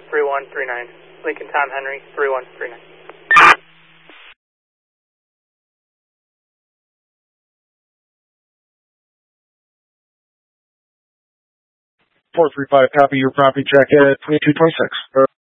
3139. Lincoln Tom Henry, 3139. 435, copy your property check at 2226.